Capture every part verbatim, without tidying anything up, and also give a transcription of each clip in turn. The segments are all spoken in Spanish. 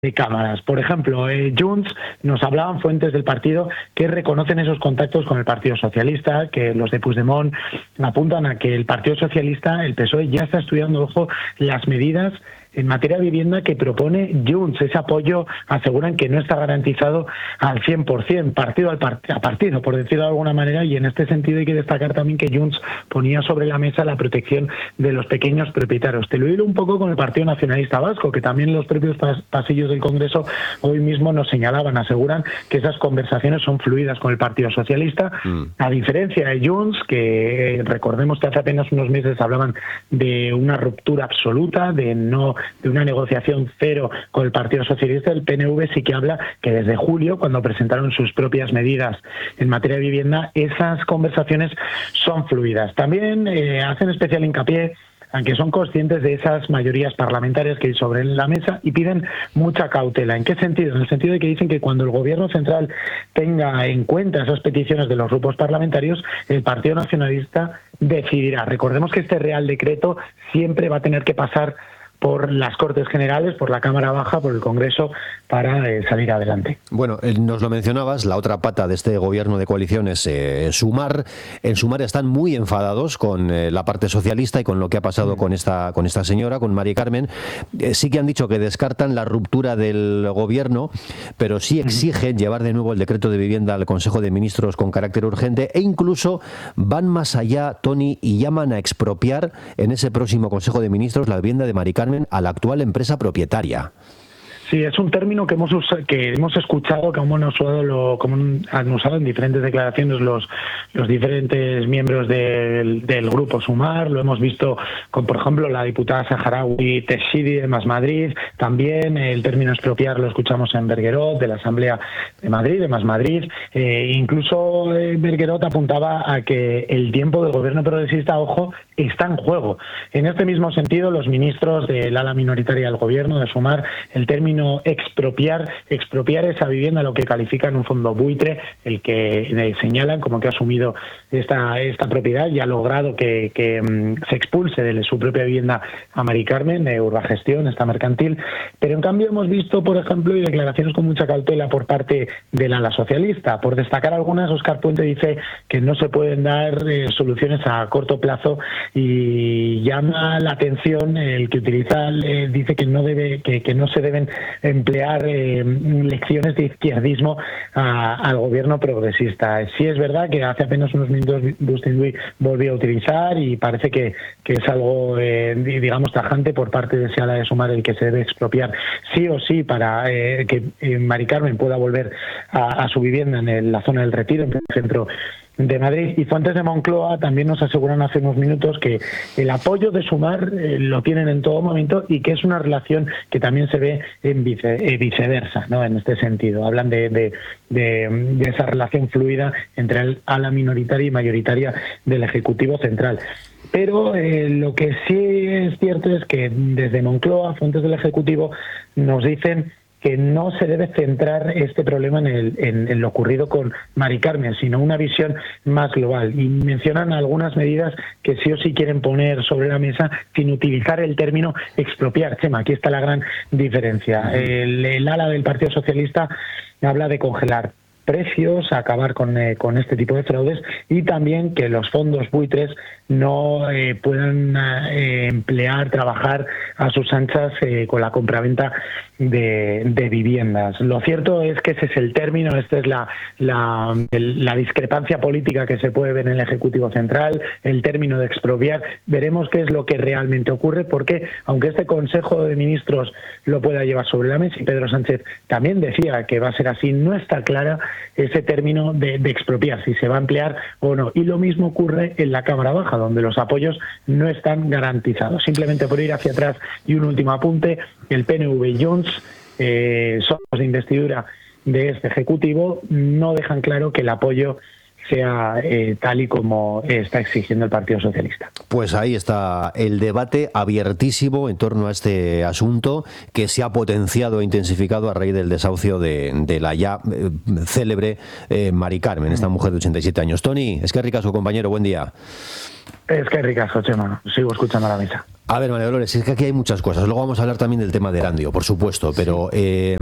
de cámaras. Por ejemplo, eh, Junts, nos hablaban fuentes del partido que reconocen esos contactos con el Partido Socialista, que los de Puigdemont apuntan a que el Partido Socialista, el P S O E, ya está estudiando, ojo, las medidas en materia de vivienda que propone Junts. Ese apoyo aseguran que no está garantizado al cien por ciento, partido al part a partido, por decirlo de alguna manera, y en este sentido hay que destacar también que Junts ponía sobre la mesa la protección de los pequeños propietarios. Te lo digo un poco con el Partido Nacionalista Vasco, que también los propios pas pasillos del Congreso hoy mismo nos señalaban, aseguran que esas conversaciones son fluidas con el Partido Socialista, mm. a diferencia de Junts, que eh, recordemos que hace apenas unos meses hablaban de una ruptura absoluta, de no de una negociación cero con el Partido Socialista. El P N V sí que habla que desde julio, cuando presentaron sus propias medidas en materia de vivienda, esas conversaciones son fluidas. También eh, hacen especial hincapié, aunque son conscientes de esas mayorías parlamentarias que hay sobre la mesa, y piden mucha cautela. ¿En qué sentido? En el sentido de que dicen que cuando el Gobierno central tenga en cuenta esas peticiones de los grupos parlamentarios, el Partido Nacionalista decidirá. Recordemos que este Real Decreto siempre va a tener que pasar por las Cortes Generales, por la Cámara Baja, por el Congreso, para eh, salir adelante. Bueno, eh, nos lo mencionabas, la otra pata de este gobierno de coalición es eh, Sumar. En Sumar están muy enfadados con eh, la parte socialista y con lo que ha pasado mm. con esta con esta señora, con Mari Carmen. Eh, sí que han dicho que descartan la ruptura del gobierno, pero sí exigen mm. llevar de nuevo el decreto de vivienda al Consejo de Ministros con carácter urgente, e incluso van más allá, Toni, y llaman a expropiar en ese próximo Consejo de Ministros la vivienda de Mari Carmen a la actual empresa propietaria. Sí, es un término que hemos que hemos escuchado, que hemos usado, lo, como han usado en diferentes declaraciones los los diferentes miembros del, del grupo Sumar. Lo hemos visto con, por ejemplo, la diputada saharaui Teixidi de Más Madrid. También el término expropiar lo escuchamos en Berguerot, de la Asamblea de Madrid, de Más Madrid. Eh, incluso eh, Berguerot apuntaba a que el tiempo del gobierno progresista, ojo, está en juego. En este mismo sentido, los ministros del ala minoritaria del gobierno, de Sumar, el término expropiar, expropiar esa vivienda, lo que califican un fondo buitre, el que eh, señalan como que ha asumido esta esta propiedad y ha logrado que, que um, se expulse de su propia vivienda a Mari Carmen, de Urbagestión, esta mercantil. Pero en cambio hemos visto, por ejemplo, y declaraciones con mucha cautela por parte del ala socialista. Por destacar algunas, Óscar Puente dice que no se pueden dar eh, soluciones a corto plazo, y llama la atención el que utiliza, eh, dice que no debe, que, que no se deben emplear eh, lecciones de izquierdismo a, al gobierno progresista. Sí es verdad que hace apenas unos minutos Bustinduy volvió a utilizar, y parece que, que es algo, eh, digamos, tajante por parte de ese ala de Sumar, el que se debe expropiar sí o sí para eh, que eh, Mari Carmen pueda volver a, a su vivienda en el, la zona del Retiro, en el centro de Madrid. Y fuentes de Moncloa también nos aseguran hace unos minutos que el apoyo de Sumar eh, lo tienen en todo momento, y que es una relación que también se ve en vice, eh, viceversa, ¿no? En este sentido, hablan de, de, de, de esa relación fluida entre el ala minoritaria y mayoritaria del Ejecutivo Central. Pero eh, lo que sí es cierto es que desde Moncloa, fuentes del Ejecutivo nos dicen que no se debe centrar este problema en, el, en, en lo ocurrido con Mari Carmen, sino una visión más global. Y mencionan algunas medidas que sí o sí quieren poner sobre la mesa sin utilizar el término expropiar. Chema, aquí está la gran diferencia. El, el ala del Partido Socialista habla de congelar precios, acabar con, eh, con este tipo de fraudes, y también que los fondos buitres no eh, puedan eh, emplear, trabajar a sus anchas eh, con la compraventa de, de viviendas. Lo cierto es que ese es el término, esta es la, la, el, la discrepancia política que se puede ver en el Ejecutivo Central, el término de expropiar. Veremos qué es lo que realmente ocurre, porque aunque este Consejo de Ministros lo pueda llevar sobre la mesa, y Pedro Sánchez también decía que va a ser así, no está clara ese término de, de expropiar, si se va a emplear o no. Y lo mismo ocurre en la Cámara Baja, donde los apoyos no están garantizados. Simplemente por ir hacia atrás, y un último apunte, el P N V y Junts, eh, son los de investidura de este Ejecutivo, no dejan claro que el apoyo sea eh, tal y como está exigiendo el Partido Socialista. Pues ahí está el debate abiertísimo en torno a este asunto, que se ha potenciado e intensificado a raíz del desahucio de, de la ya eh, célebre eh, Mari Carmen, esta mujer de ochenta y siete años. Toni, es que ricasco, compañero, buen día. Es que ricasco, Chema, sigo escuchando a la mesa. A ver, María Dolores, es que aquí hay muchas cosas. Luego vamos a hablar también del tema de Erandio, por supuesto, pero eh,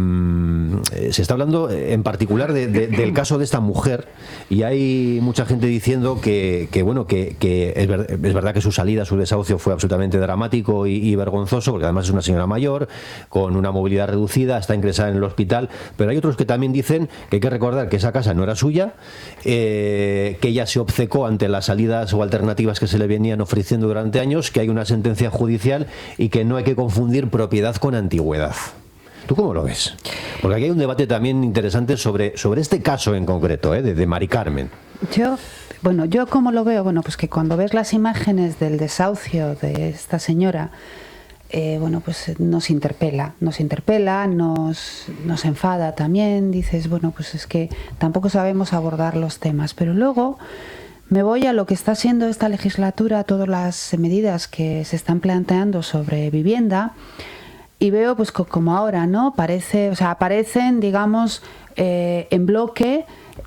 se está hablando en particular de, de, del caso de esta mujer, y hay mucha gente diciendo que, que bueno, que, que es, ver, es verdad que su salida, su desahucio fue absolutamente dramático y, y vergonzoso, porque además es una señora mayor, con una movilidad reducida, está ingresada en el hospital, pero hay otros que también dicen que hay que recordar que esa casa no era suya, eh, que ella se obcecó ante las salidas o alternativas que se le venían ofreciendo durante años, que hay una sentencia judicial y que no hay que confundir propiedad con antigüedad. ¿Tú cómo lo ves? Porque aquí hay un debate también interesante sobre, sobre este caso en concreto, ¿eh? de, de Mari Carmen. Yo, bueno, yo cómo lo veo, bueno, pues que cuando ves las imágenes del desahucio de esta señora, eh, bueno, pues nos interpela, nos interpela, nos, nos enfada también, dices, bueno, pues es que tampoco sabemos abordar los temas, pero luego me voy a lo que está siendo esta legislatura, todas las medidas que se están planteando sobre vivienda, y veo pues como ahora, ¿no? Parece, o sea, aparecen, digamos, eh, en bloque,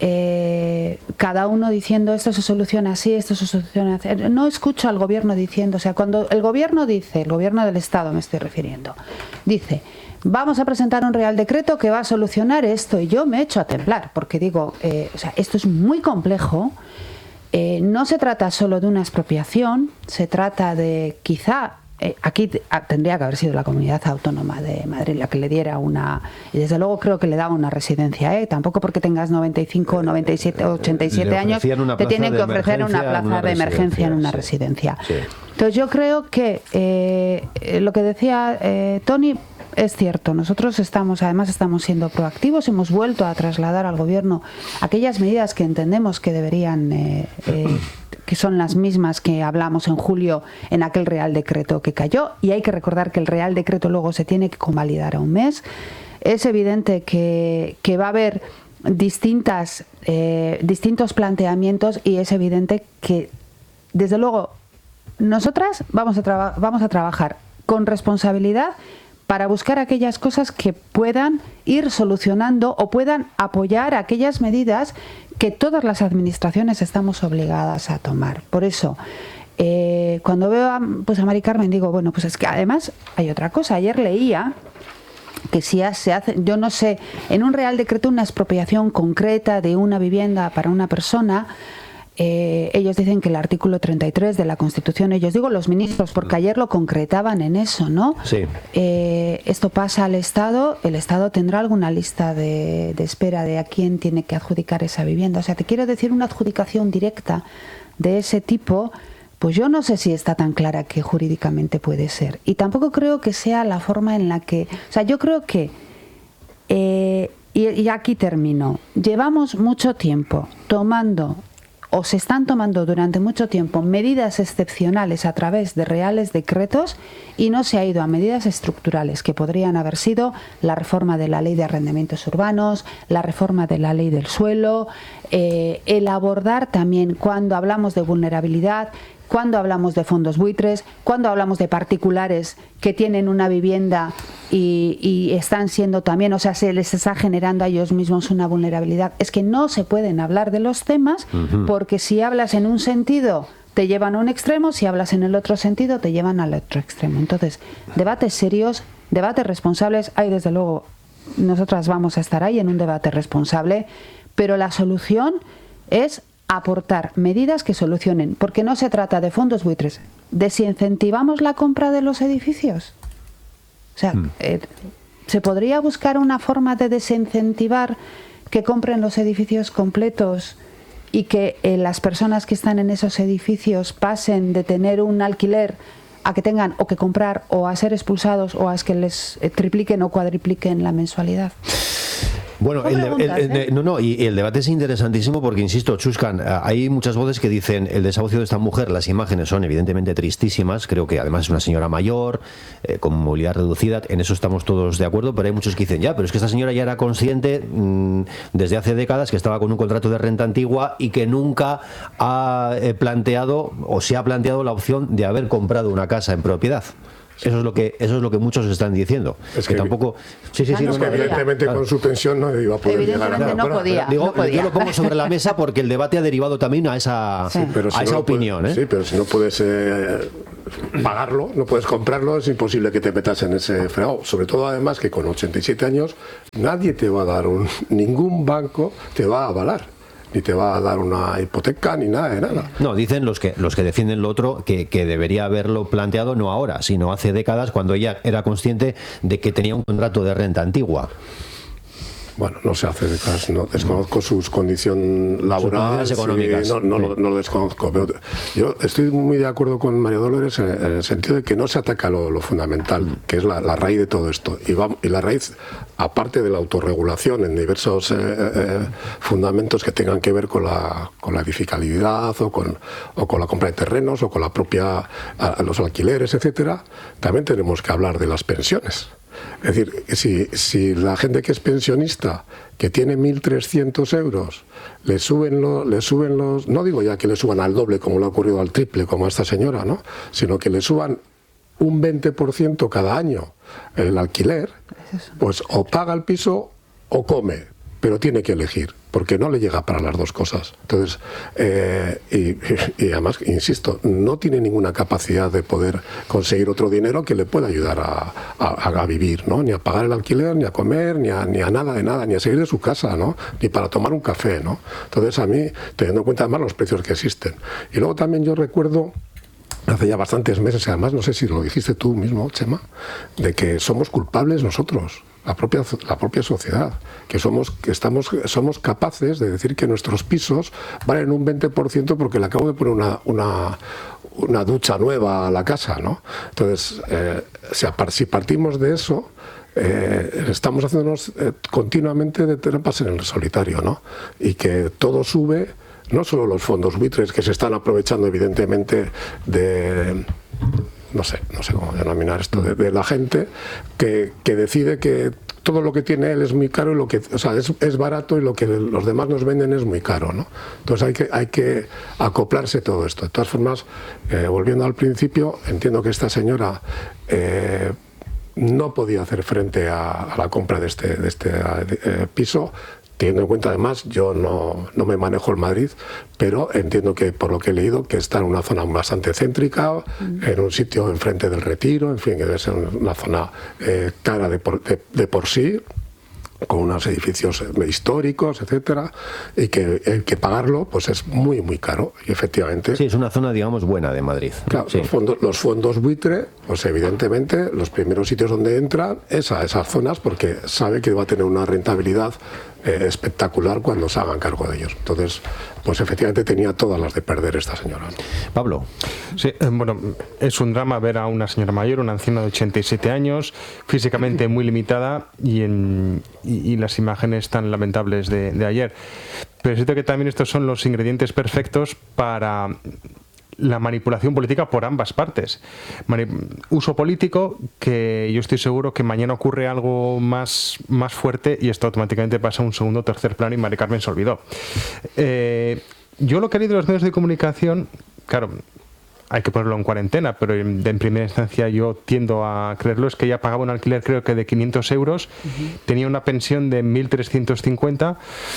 eh, cada uno diciendo esto se soluciona así, esto se soluciona así. No escucho al gobierno diciendo, o sea, cuando el gobierno dice, el gobierno del Estado me estoy refiriendo, dice, vamos a presentar un real decreto que va a solucionar esto, y yo me echo a temblar, porque digo, eh, o sea, esto es muy complejo. Eh, no se trata solo de una expropiación, se trata de quizá, eh, aquí t- tendría que haber sido la Comunidad Autónoma de Madrid la que le diera una, y desde luego creo que le daba una residencia, ¿eh? Tampoco porque tengas noventa y cinco, noventa y siete, ochenta y siete años, te tienen que ofrecer una plaza de emergencia en una sí. residencia. Sí. Entonces yo creo que eh, lo que decía eh, Toni, es cierto, nosotros estamos, además estamos siendo proactivos, hemos vuelto a trasladar al gobierno aquellas medidas que entendemos que deberían, eh, eh, que son las mismas que hablamos en julio en aquel Real Decreto que cayó, y hay que recordar que el Real Decreto luego se tiene que convalidar a un mes. Es evidente que, que va a haber distintas, eh, distintos planteamientos, y es evidente que, desde luego, nosotras vamos a, traba- vamos a trabajar con responsabilidad para buscar aquellas cosas que puedan ir solucionando o puedan apoyar aquellas medidas que todas las administraciones estamos obligadas a tomar. Por eso, eh, cuando veo a, pues a Mari Carmen, digo, bueno, pues es que además hay otra cosa. Ayer leía que si se hace, yo no sé, en un Real Decreto una expropiación concreta de una vivienda para una persona, Eh, ellos dicen que el artículo treinta y tres de la Constitución, ellos digo los ministros, porque ayer lo concretaban en eso, ¿no? Sí. Eh, esto pasa al Estado, el Estado tendrá alguna lista de, de espera de a quién tiene que adjudicar esa vivienda. O sea, te quiero decir, una adjudicación directa de ese tipo, pues yo no sé si está tan clara que jurídicamente puede ser. Y tampoco creo que sea la forma en la que... O sea, yo creo que... Eh, y, y aquí termino. Llevamos mucho tiempo tomando... o se están tomando durante mucho tiempo medidas excepcionales a través de reales decretos, y no se ha ido a medidas estructurales que podrían haber sido la reforma de la ley de arrendamientos urbanos, la reforma de la ley del suelo, eh, el abordar también cuando hablamos de vulnerabilidad, cuando hablamos de fondos buitres, cuando hablamos de particulares que tienen una vivienda y, y están siendo también, o sea, se les está generando a ellos mismos una vulnerabilidad. Es que no se pueden hablar de los temas, uh-huh. porque si hablas en un sentido te llevan a un extremo, si hablas en el otro sentido te llevan al otro extremo. Entonces, debates serios, debates responsables, hay desde luego, nosotras vamos a estar ahí en un debate responsable, pero la solución es aportar medidas que solucionen, porque no se trata de fondos buitres. ¿Desincentivamos la compra de los edificios? O sea, mm. eh, ¿se podría buscar una forma de desincentivar que compren los edificios completos y que eh, las personas que están en esos edificios pasen de tener un alquiler a que tengan o que comprar o a ser expulsados o a que les eh, tripliquen o cuadripliquen la mensualidad? Bueno, el, el, el, ¿eh? no, no, y el debate es interesantísimo porque, insisto, Chuscan, hay muchas voces que dicen el desahucio de esta mujer, las imágenes son evidentemente tristísimas, creo que además es una señora mayor, eh, con movilidad reducida, en eso estamos todos de acuerdo, pero hay muchos que dicen, ya, pero es que esta señora ya era consciente mmm, desde hace décadas que estaba con un contrato de renta antigua y que nunca ha eh, planteado o se ha planteado la opción de haber comprado una casa en propiedad. Eso es lo que eso es lo que muchos están diciendo. Es que, que tampoco. Sí, sí, sí. No, no, que evidentemente claro. Con su pensión no iba a poder llegar a nada. No podía. Digo, no podía. Yo lo pongo sobre la mesa porque el debate ha derivado también a esa, sí. a si esa no opinión. Puedes, ¿eh? Sí, pero si no puedes eh, pagarlo, no puedes comprarlo, es imposible que te metas en ese fregado. Sobre todo, además, que con ochenta y siete años nadie te va a dar un. Ningún banco te va a avalar. Ni te va a dar una hipoteca ni nada de nada. No, dicen los que los que defienden lo otro que, que debería haberlo planteado no ahora, sino hace décadas cuando ella era consciente de que tenía un contrato de renta antigua. Bueno, no se hace de caso, no desconozco su condición laboral, sus económicas. Sí, no, no, sí. lo, no lo desconozco. Pero yo estoy muy de acuerdo con María Dolores en, en el sentido de que no se ataca lo, lo fundamental, mm. que es la, la raíz de todo esto. Y, va, y la raíz, aparte de la autorregulación en diversos eh, eh, fundamentos que tengan que ver con la, con la edificabilidad o con, o con la compra de terrenos o con la propia a, los alquileres, etcétera, también tenemos que hablar de las pensiones. Es decir, si, si la gente que es pensionista, que tiene mil trescientos euros, le suben, lo, le suben los... No digo ya que le suban al doble, como le ha ocurrido al triple, como a esta señora, ¿no? Sino que le suban un veinte por ciento cada año el alquiler, pues o paga el piso o come, pero tiene que elegir, porque no le llega para las dos cosas. Entonces, eh, y, y además, insisto, no tiene ninguna capacidad de poder conseguir otro dinero que le pueda ayudar a, a, a vivir, ¿no? Ni a pagar el alquiler, ni a comer, ni a, ni a nada de nada, ni a salir de su casa, ¿no? Ni para tomar un café, ¿no? Entonces, a mí, teniendo en cuenta además los precios que existen. Y luego también yo recuerdo, hace ya bastantes meses, además, no sé si lo dijiste tú mismo, Chema, de que somos culpables nosotros. La propia, la propia sociedad, que somos que estamos somos capaces de decir que nuestros pisos valen un veinte por ciento porque le acabo de poner una, una, una ducha nueva a la casa, ¿no? Entonces, eh, si partimos de eso, eh, estamos haciéndonos eh, continuamente de trampas en el solitario, ¿no? Y que todo sube, no solo los fondos buitres que se están aprovechando evidentemente de... no sé, no sé cómo denominar esto, de, de la gente que, que decide que todo lo que tiene él es muy caro y lo que, o sea, es, es barato y lo que los demás nos venden es muy caro, ¿no? Entonces hay que, hay que acoplarse todo esto. De todas formas, eh, volviendo al principio, entiendo que esta señora eh, no podía hacer frente a, a la compra de este, de este eh, piso. Teniendo en cuenta, además, yo no, no me manejo en Madrid, pero entiendo que, por lo que he leído, que está en una zona bastante céntrica, mm. en un sitio enfrente del Retiro, en fin, que debe ser una zona eh, cara de por, de, de por sí, con unos edificios históricos, etcétera, y que el que pagarlo pues es muy, muy caro, y efectivamente... Sí, es una zona, digamos, buena de Madrid. Claro, sí. los, fondos, los fondos buitre, pues evidentemente, los primeros sitios donde entran es a esas zonas porque sabe que va a tener una rentabilidad eh, espectacular cuando se hagan cargo de ellos. Entonces, pues efectivamente tenía todas las de perder esta señora, ¿no? Pablo. Sí, eh, bueno, es un drama ver a una señora mayor, una anciana de ochenta y siete años, físicamente muy limitada y, en, y, y las imágenes tan lamentables de, de ayer. Pero siento que también estos son los ingredientes perfectos para la manipulación política por ambas partes. Mani- uso político, que yo estoy seguro que mañana ocurre algo más, más fuerte y esto automáticamente pasa a un segundo o tercer plano y Mari Carmen se olvidó. Eh, yo lo que he leído de los medios de comunicación, claro, hay que ponerlo en cuarentena, pero en, en primera instancia yo tiendo a creerlo, es que ella pagaba un alquiler creo que de quinientos euros, uh-huh. tenía una pensión de mil trescientos cincuenta.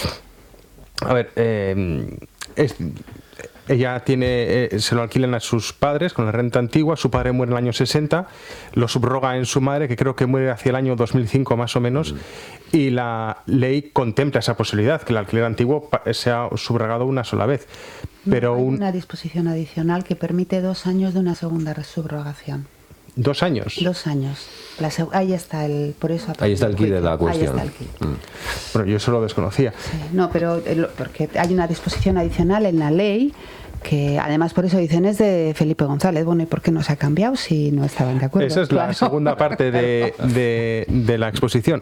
A ver, eh, es... Ella tiene, eh, se lo alquilan a sus padres con la renta antigua. Su padre muere en el año sesenta, lo subroga en su madre, que creo que muere hacia el año dos mil cinco más o menos, mm. y la ley contempla esa posibilidad, que el alquiler antiguo sea subrogado una sola vez. Pero no, hay un... una disposición adicional que permite dos años de una segunda subrogación. ¿Dos años? Dos años. La seg- ahí está el... Por eso ahí está el quid de la cuestión. Ahí está el quid. Mm. Bueno, yo eso lo desconocía. Sí, no, pero el, porque hay una disposición adicional en la ley que además por eso dicen es de Felipe González. Bueno, ¿y por qué no se ha cambiado si no estaban de acuerdo? Esa es claro. la segunda parte de, de, de la exposición.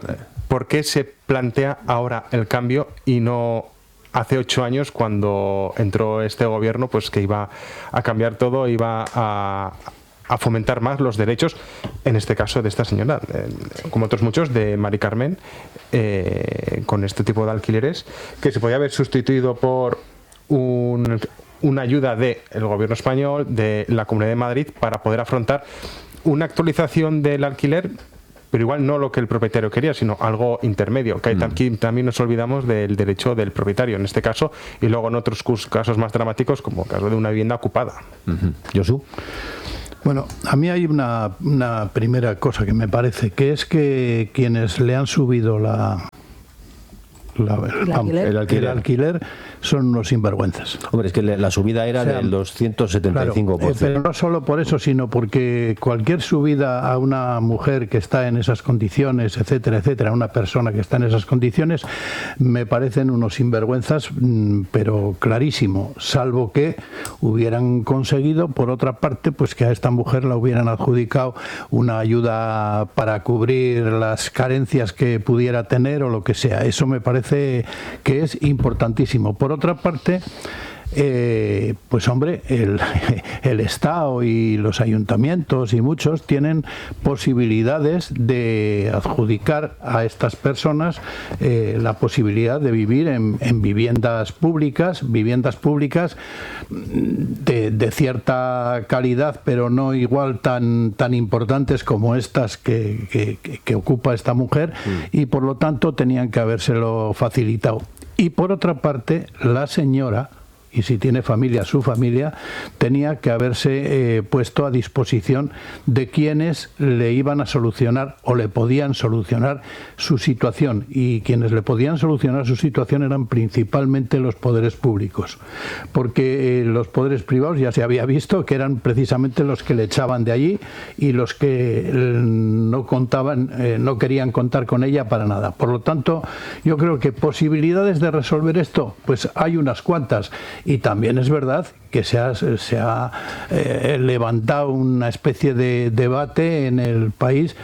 ¿por qué se plantea ahora el cambio y no hace ocho años cuando entró este gobierno, pues que iba a cambiar todo, iba a, a fomentar más los derechos, en este caso de esta señora, eh, como otros muchos, de Mari Carmen, eh, con este tipo de alquileres, que se podía haber sustituido por un, una ayuda del gobierno español, de la Comunidad de Madrid, para poder afrontar una actualización del alquiler, pero igual no lo que el propietario quería, sino algo intermedio, que hay, aquí también nos olvidamos del derecho del propietario en este caso, y luego en otros casos más dramáticos, como el caso de una vivienda ocupada. Uh-huh. ¿Josu? Bueno, a mí hay una, una primera cosa que me parece, que es que quienes le han subido la... La, ¿El, alquiler? el, alquiler. el alquiler son unos sinvergüenzas. Hombre, es que la subida era o sea, del doscientos setenta y cinco por ciento. Claro, eh, pero no solo por eso, sino porque cualquier subida a una mujer que está en esas condiciones, etcétera, etcétera, una persona que está en esas condiciones, me parecen unos sinvergüenzas, pero clarísimo, salvo que hubieran conseguido, por otra parte, pues que a esta mujer la hubieran adjudicado una ayuda para cubrir las carencias que pudiera tener o lo que sea. Eso me parece que es importantísimo. Por otra parte, eh, pues hombre, el, el Estado y los ayuntamientos y muchos tienen posibilidades de adjudicar a estas personas eh, la posibilidad de vivir en, en viviendas públicas, viviendas públicas de, de cierta calidad, pero no igual tan, tan importantes como estas que, que, que ocupa esta mujer, mm. y por lo tanto tenían que habérselo facilitado. Y por otra parte, la señora, y si tiene familia, su familia, tenía que haberse eh, puesto a disposición de quienes le iban a solucionar o le podían solucionar su situación. Y quienes le podían solucionar su situación eran principalmente los poderes públicos. Porque eh, los poderes privados ya se había visto que eran precisamente los que le echaban de allí y los que eh, no contaban, eh, no querían contar con ella para nada. Por lo tanto, yo creo que posibilidades de resolver esto, pues hay unas cuantas. Y también es verdad que se ha, se ha eh, levantado una especie de debate en el país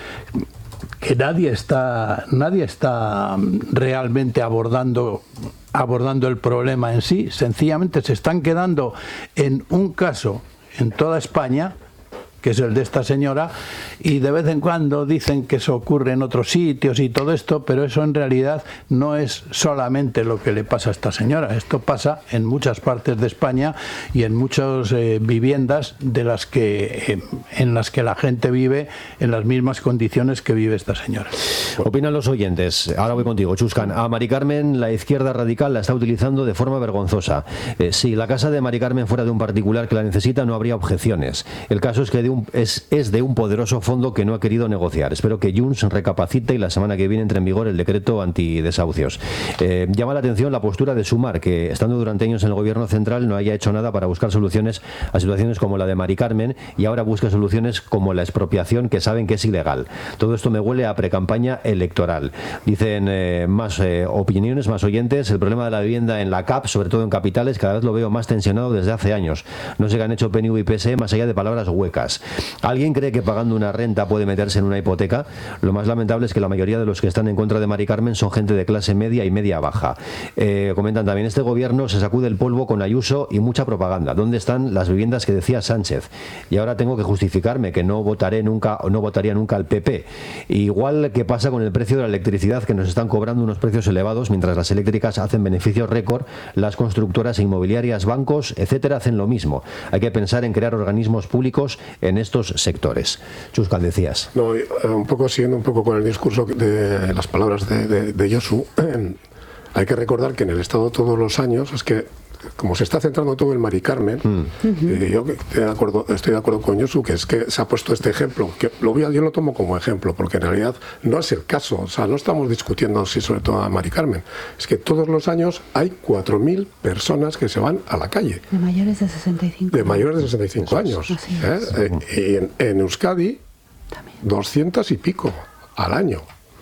que nadie está, nadie está realmente abordando, abordando el problema en sí. Sencillamente se están quedando en un caso en toda España, que es el de esta señora, y de vez en cuando dicen que eso ocurre en otros sitios y todo esto, pero eso en realidad no es solamente lo que le pasa a esta señora. Esto pasa en muchas partes de España y en muchas eh, viviendas de las que eh, en las que la gente vive en las mismas condiciones que vive esta señora. Opinan los oyentes. Ahora voy contigo, Chuscan. A Mari Carmen la izquierda radical la está utilizando de forma vergonzosa. Eh, si la casa de Mari Carmen fuera de un particular que la necesita, no habría objeciones. El caso es que de un, es, es de un poderoso fondo que no ha querido negociar. Espero que Junts recapacite y la semana que viene entre en vigor el decreto antidesahucios. Eh, llama la atención la postura de Sumar, que estando durante años en el gobierno central no haya hecho nada para buscar soluciones a situaciones como la de Mari Carmen y ahora busca soluciones como la expropiación, que saben que es ilegal. Todo esto me huele a precampaña electoral. Dicen eh, más eh, opiniones, más oyentes. El problema de la vivienda en la C A P, sobre todo en capitales, cada vez lo veo más tensionado desde hace años. No sé qué han hecho P N V y P S E más allá de palabras huecas. ¿Alguien cree que pagando una renta puede meterse en una hipoteca? Lo más lamentable es que la mayoría de los que están en contra de Mari Carmen son gente de clase media y media baja. Eh, comentan también, este gobierno se sacude el polvo con Ayuso y mucha propaganda. ¿Dónde están las viviendas que decía Sánchez? Y ahora tengo que justificarme que no votaré nunca o no votaría nunca al P P. Igual que pasa con el precio de la electricidad, que nos están cobrando unos precios elevados, mientras las eléctricas hacen beneficios récord, las constructoras e inmobiliarias, bancos, etcétera, hacen lo mismo. Hay que pensar en crear organismos públicos en estos sectores. Chuscan, decías. No, un poco siguiendo un poco con el discurso de las palabras de, de, de Josu, eh, hay que recordar que en el Estado todos los años es que como se está centrando todo en Mari Carmen, mm. eh, yo estoy de, acuerdo, estoy de acuerdo con Josu, que es que se ha puesto este ejemplo, que lo voy a, yo lo tomo como ejemplo, porque en realidad no es el caso, o sea, no estamos discutiendo si sobre todo a Mari Carmen, es que todos los años hay cuatro mil personas que se van a la calle. De mayores de sesenta y cinco. De mayores de sesenta y cinco años. ¿eh? Eh, y en, en Euskadi, también. doscientos y pico al año.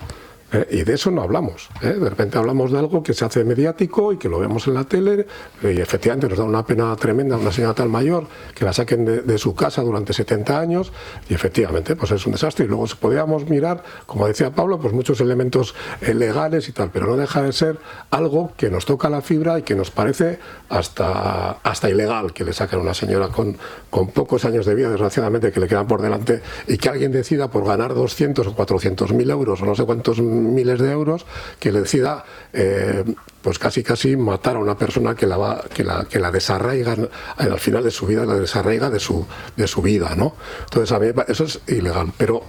¿eh? Y de eso no hablamos, ¿eh? De repente hablamos de algo que se hace mediático y que lo vemos en la tele, y efectivamente nos da una pena tremenda a una señora tan mayor que la saquen de, de su casa durante setenta años, y efectivamente pues es un desastre. Y luego podríamos mirar, como decía Pablo, pues muchos elementos eh, legales y tal, pero no deja de ser algo que nos toca la fibra y que nos parece hasta, hasta ilegal que le saquen a una señora con, con pocos años de vida, desgraciadamente, que le quedan por delante, y que alguien decida por ganar doscientos o cuatrocientos mil euros o no sé cuántos miles de euros, que le decida eh, pues casi casi matar a una persona que la va, que la, que la desarraiga al final de su vida, la desarraiga de su, de su vida, ¿no? Entonces a mí eso es ilegal, pero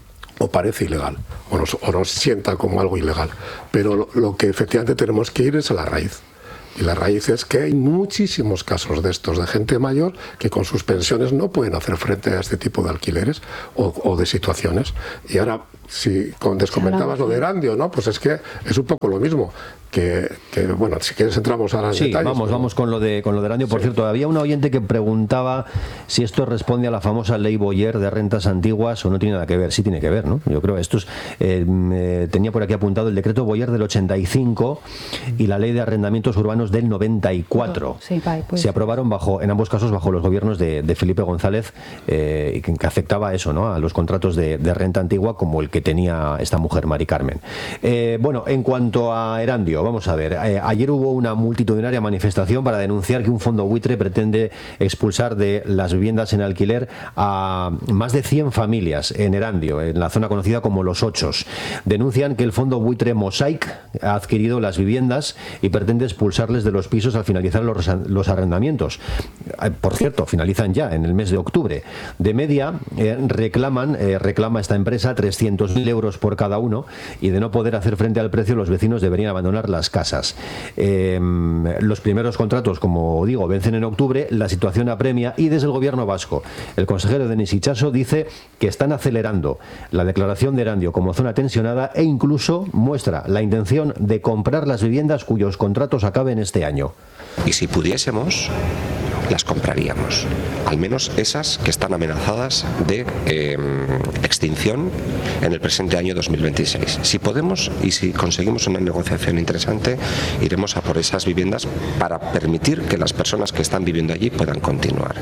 o parece ilegal, o nos, o nos sienta como algo ilegal, pero lo, lo que efectivamente tenemos que ir es a la raíz. Y la raíz es que hay muchísimos casos de estos, de gente mayor que con sus pensiones no pueden hacer frente a este tipo de alquileres o, o de situaciones. Y ahora, si descomentabas lo de Erandio, ¿no? Pues es que es un poco lo mismo. Que, que bueno, si quieres entramos ahora en sí, detalles. Vamos, pero... vamos con lo de con lo de Erandio. Por sí. cierto, había una oyente que preguntaba si esto responde a la famosa ley Boyer de rentas antiguas o no tiene nada que ver. Sí tiene que ver, ¿no? Yo creo esto es, eh, eh, tenía por aquí apuntado el decreto Boyer del ochenta y cinco y la ley de arrendamientos urbanos del noventa y cuatro. Sí, vale, pues. Se aprobaron bajo, en ambos casos bajo los gobiernos de, de Felipe González, eh, que, que afectaba eso, ¿no? A los contratos de, de renta antigua como el que tenía esta mujer, Mari Carmen. Eh, bueno, en cuanto a Erandio, vamos a ver. Eh, ayer hubo una multitudinaria manifestación para denunciar que un fondo buitre pretende expulsar de las viviendas en alquiler a más de cien familias en Erandio, en la zona conocida como Los Ochos. Denuncian que el fondo buitre Mosaic ha adquirido las viviendas y pretende expulsarles de los pisos al finalizar los, los arrendamientos. Eh, por cierto, finalizan ya en el mes de octubre. De media eh, reclaman, eh, reclama esta empresa trescientos mil euros por cada uno, y de no poder hacer frente al precio los vecinos deberían abandonar las casas. Eh, los primeros contratos, como digo, vencen en octubre, la situación apremia y desde el gobierno vasco el consejero Denis Itxaso dice que están acelerando la declaración de Erandio como zona tensionada e incluso muestra la intención de comprar las viviendas cuyos contratos acaben este año. Y si pudiésemos, las compraríamos, al menos esas que están amenazadas de eh, extinción en el presente año dos mil veintiséis. Si podemos y si conseguimos una negociación interesante, iremos a por esas viviendas para permitir que las personas que están viviendo allí puedan continuar.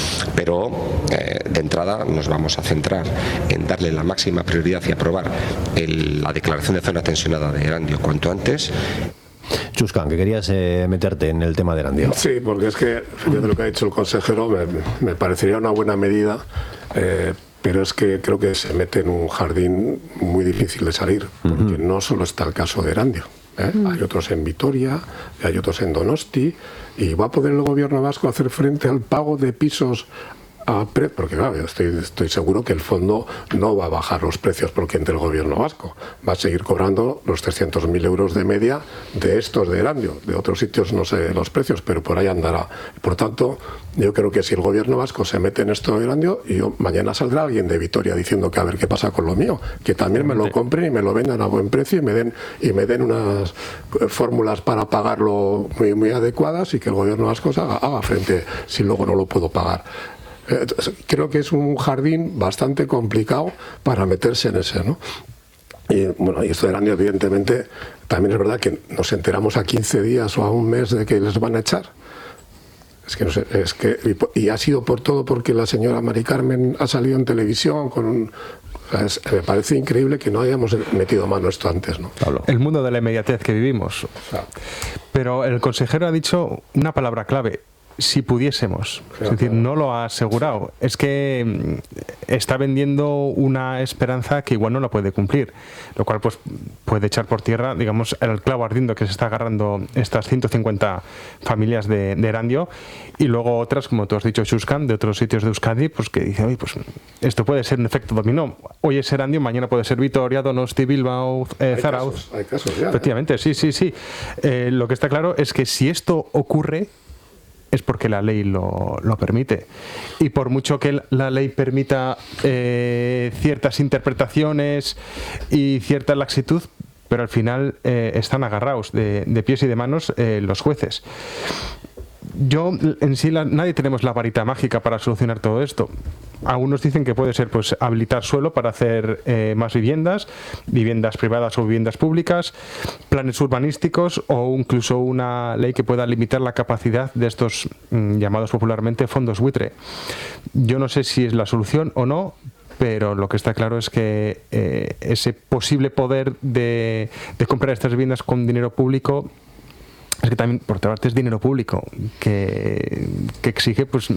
Pero eh, de entrada nos vamos a centrar en darle la máxima prioridad y aprobar el, la declaración de zona tensionada de Erandio cuanto antes. Chuscan, que querías eh, meterte en el tema de Erandio. Sí, porque es que, de lo que ha dicho el consejero, me, me parecería una buena medida, eh, pero es que creo que se mete en un jardín muy difícil de salir, porque uh-huh. no solo está el caso de Erandio. ¿eh? Uh-huh. Hay otros en Vitoria, hay otros en Donosti, y va a poder el gobierno vasco hacer frente al pago de pisos a pre- porque claro, yo estoy, estoy seguro que el fondo no va a bajar los precios porque entre el gobierno vasco va a seguir cobrando los trescientos mil euros de media de estos de Erandio. De otros sitios no sé los precios, pero por ahí andará. Por tanto, yo creo que si el gobierno vasco se mete en esto de Erandio, y yo, mañana saldrá alguien de Vitoria diciendo que a ver qué pasa con lo mío, que también me lo compren y me lo vendan a buen precio y me den y me den unas fórmulas para pagarlo muy, muy adecuadas, y que el gobierno vasco haga, haga frente si luego no lo puedo pagar. Creo que es un jardín bastante complicado para meterse en ese, ¿no? Y bueno, y esto de Erandio, evidentemente, también es verdad que nos enteramos a quince días o a un mes de que les van a echar. Es que no sé, es que y ha sido por todo porque la señora Mari Carmen ha salido en televisión con un, o sea, es, me parece increíble que no hayamos metido mano esto antes, ¿no? Pablo. El mundo de la inmediatez que vivimos. O sea, pero el consejero ha dicho una palabra clave: si pudiésemos. Es decir, no lo ha asegurado. Es que está vendiendo una esperanza que igual no la puede cumplir, lo cual pues puede echar por tierra, digamos, el clavo ardiendo que se está agarrando estas ciento cincuenta familias de, de Erandio, y luego otras, como tú has dicho, Chuscan, de otros sitios de Euskadi, pues que dicen, oye, pues esto puede ser un efecto dominó. Hoy es Erandio, mañana puede ser Vitoria, Donosti, Bilbao, eh, hay Zarauz. Casos, hay casos ya, efectivamente, ¿eh? sí, sí, sí. Eh, lo que está claro es que si esto ocurre, es porque la ley lo, lo permite. Y por mucho que la ley permita eh, ciertas interpretaciones y cierta laxitud, pero al final eh, están agarrados de, de pies y de manos eh, los jueces. yo, en sí, la, nadie tenemos la varita mágica para solucionar todo esto. Algunos dicen que puede ser pues habilitar suelo para hacer eh, más viviendas, viviendas privadas o viviendas públicas, planes urbanísticos o incluso una ley que pueda limitar la capacidad de estos mmm, llamados popularmente fondos buitre. Yo no sé si es la solución o no, pero lo que está claro es que eh, ese posible poder de, de comprar estas viviendas con dinero público es que también, por otra parte, es dinero público que, que exige pues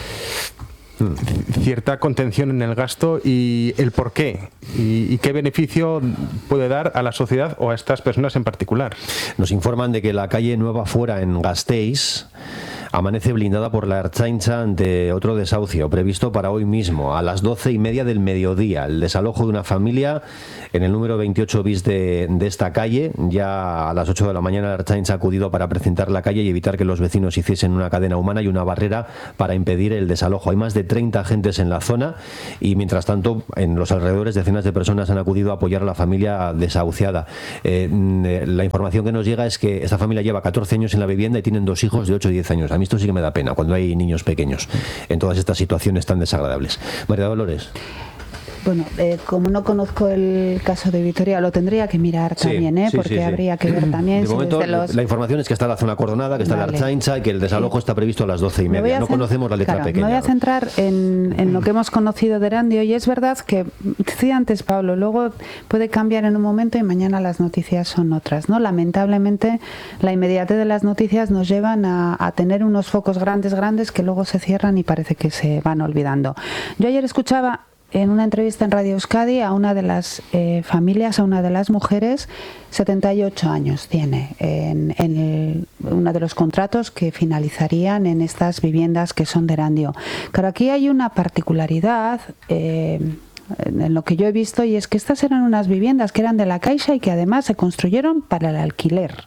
cierta contención en el gasto y el por qué y, y qué beneficio puede dar a la sociedad o a estas personas en particular. Nos informan de que la calle Nueva Fuera en Gasteiz amanece blindada por la Ertzaintza ante otro desahucio previsto para hoy mismo, a las doce y media del mediodía. El desalojo de una familia en el número veintiocho bis de, de esta calle. Ya a las ocho de la mañana la Ertzaintza ha acudido para precintar la calle y evitar que los vecinos hiciesen una cadena humana y una barrera para impedir el desalojo. Hay más de treinta agentes en la zona y, mientras tanto, en los alrededores decenas de personas han acudido a apoyar a la familia desahuciada. Eh, la información que nos llega es que esta familia lleva catorce años en la vivienda y tienen dos hijos de ocho y diez años. A mí esto sí que me da pena cuando hay niños pequeños en todas estas situaciones tan desagradables. María Dolores. Bueno, eh, como no conozco el caso de Vitoria, lo tendría que mirar sí, también, ¿eh? Sí, porque sí, sí. habría que ver también. De si momento, los... la información es que está la zona acordonada, que está vale. la Ertzaintza y que el desalojo sí. está previsto a las doce y media. No cent... conocemos la letra claro, pequeña. Me voy a centrar en, en lo que hemos conocido de Erandio, y es verdad que, decía antes Pablo, luego puede cambiar en un momento y mañana las noticias son otras, ¿no? Lamentablemente, la inmediatez de las noticias nos llevan a, a tener unos focos grandes, grandes que luego se cierran y parece que se van olvidando. Yo ayer escuchaba en una entrevista en Radio Euskadi a una de las eh, familias, a una de las mujeres, setenta y ocho años tiene, en, en el, uno de los contratos que finalizarían en estas viviendas que son de Erandio. Claro, aquí hay una particularidad eh, en lo que yo he visto, y es que estas eran unas viviendas que eran de la Caixa y que además se construyeron para el alquiler.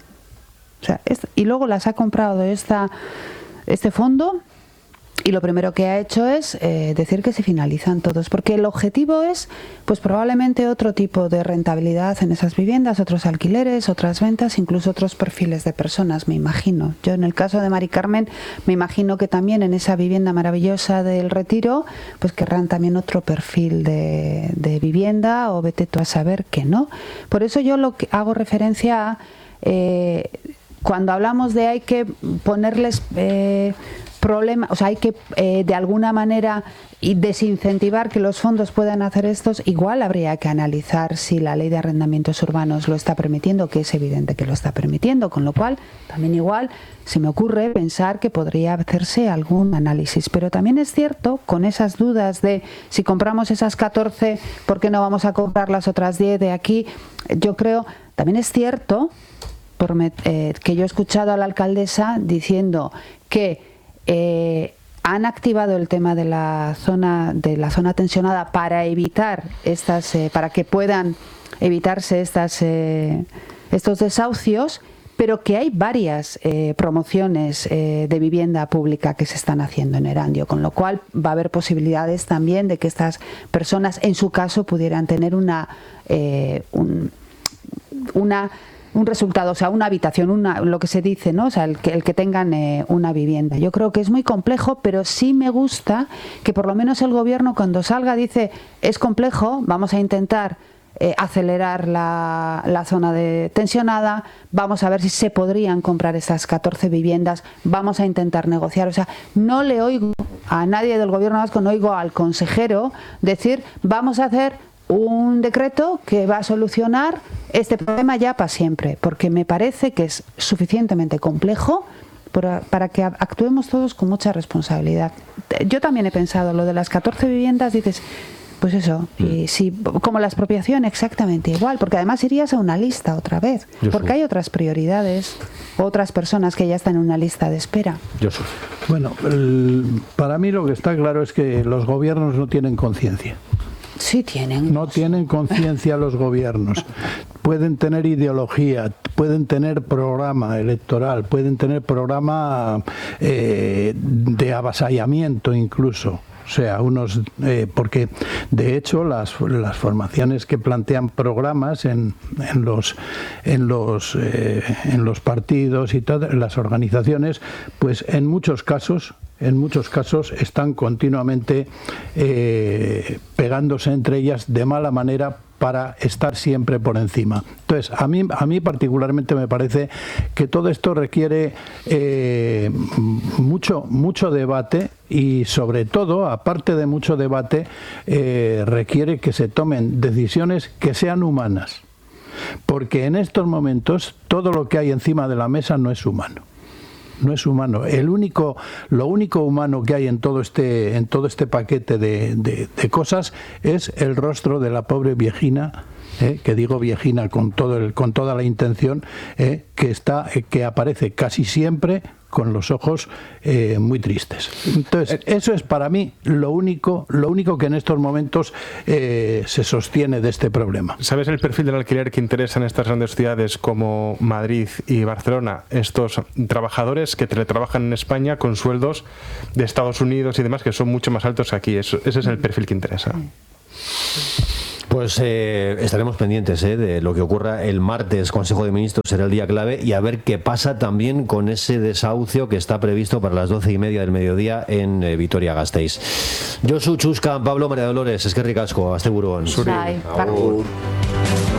O sea, es, y luego las ha comprado esta, este fondo. Y lo primero que ha hecho es eh, decir que se finalizan todos, porque el objetivo es, pues probablemente otro tipo de rentabilidad en esas viviendas, otros alquileres, otras ventas, incluso otros perfiles de personas, me imagino. Yo en el caso de Mari Carmen, me imagino que también en esa vivienda maravillosa del Retiro, pues querrán también otro perfil de, de vivienda, o vete tú a saber que no. Por eso yo lo que hago referencia a, eh, cuando hablamos de hay que ponerles... Eh, problema, o sea, hay que eh, de alguna manera y desincentivar que los fondos puedan hacer estos. Igual habría que analizar si la ley de arrendamientos urbanos lo está permitiendo, que es evidente que lo está permitiendo, con lo cual también igual se me ocurre pensar que podría hacerse algún análisis. Pero también es cierto, con esas dudas de si compramos esas catorce, ¿por qué no vamos a comprar las otras diez de aquí? Yo creo, también es cierto por, eh, que yo he escuchado a la alcaldesa diciendo que Eh, han activado el tema de la zona de la zona tensionada para evitar estas, eh, para que puedan evitarse estas eh, estos desahucios, pero que hay varias eh, promociones eh, de vivienda pública que se están haciendo en Erandio, con lo cual va a haber posibilidades también de que estas personas, en su caso, pudieran tener una eh, un, una un resultado, o sea, una habitación, una, lo que se dice, ¿no? O sea, el que, el que tengan eh, una vivienda. Yo creo que es muy complejo, pero sí me gusta que por lo menos el gobierno, cuando salga, dice, es complejo, vamos a intentar eh, acelerar la, la zona de tensionada, vamos a ver si se podrían comprar estas catorce viviendas, vamos a intentar negociar. O sea, no le oigo a nadie del gobierno vasco, no oigo al consejero decir, vamos a hacer un decreto que va a solucionar este problema ya para siempre, porque me parece que es suficientemente complejo para, para que actuemos todos con mucha responsabilidad. Yo también he pensado lo de las catorce viviendas, dices, pues eso, y si, como la expropiación, exactamente igual, porque además irías a una lista otra vez, Yo porque soy. hay otras prioridades, otras personas que ya están en una lista de espera. Yo soy. Bueno, el, para mí lo que está claro es que los gobiernos no tienen conciencia. Sí tienen. No tienen conciencia los gobiernos. Pueden tener ideología, pueden tener programa electoral, pueden tener programa eh, de avasallamiento incluso, O sea, unos eh, porque de hecho las, las formaciones que plantean programas en, en los en los eh, en los partidos y todas las organizaciones, pues en muchos casos en muchos casos están continuamente eh, pegándose entre ellas de mala manera para estar siempre por encima. Entonces, a mí, a mí particularmente me parece que todo esto requiere eh, mucho, mucho debate y, sobre todo, aparte de mucho debate, eh, requiere que se tomen decisiones que sean humanas. Porque en estos momentos todo lo que hay encima de la mesa no es humano. No es humano. El único, lo único humano que hay en todo este, en todo este paquete de, de, de cosas es el rostro de la pobre viejina, eh, que digo viejina con todo el, con toda la intención, eh, que está, eh, que aparece casi siempre con los ojos eh, muy tristes. Entonces, eso es para mí lo único, lo único que en estos momentos eh, se sostiene de este problema. ¿Sabes el perfil del alquiler que interesa en estas grandes ciudades como Madrid y Barcelona? Estos trabajadores que teletrabajan en España con sueldos de Estados Unidos y demás que son mucho más altos que aquí. Eso, ese es el perfil que interesa. Pues eh, estaremos pendientes eh, de lo que ocurra el martes. Consejo de Ministros será el día clave, y a ver qué pasa también con ese desahucio que está previsto para las doce y media del mediodía en eh, Vitoria-Gasteiz. Josu, Chusca, Pablo, María Dolores, eskerrik asko, aste buruan. Bai,